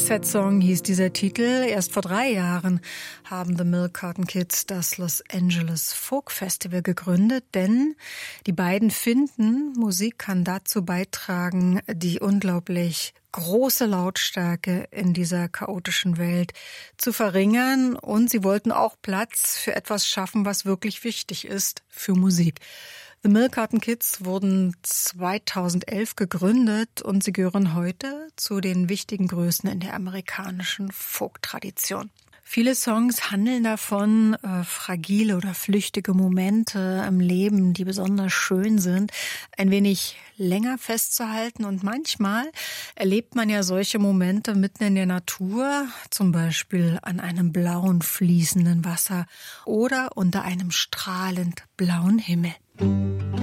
Sad Song hieß dieser Titel. Erst vor 3 Jahren haben The Milk Carton Kids das Los Angeles Folk Festival gegründet, denn die beiden finden, Musik kann dazu beitragen, die unglaublich große Lautstärke in dieser chaotischen Welt zu verringern, und sie wollten auch Platz für etwas schaffen, was wirklich wichtig ist, für Musik. The Milk Carton Kids wurden 2011 gegründet und sie gehören heute zu den wichtigen Größen in der amerikanischen Folk-Tradition. Viele Songs handeln davon, fragile oder flüchtige Momente im Leben, die besonders schön sind, ein wenig länger festzuhalten. Und manchmal erlebt man ja solche Momente mitten in der Natur, zum Beispiel an einem blauen, fließenden Wasser oder unter einem strahlend blauen Himmel.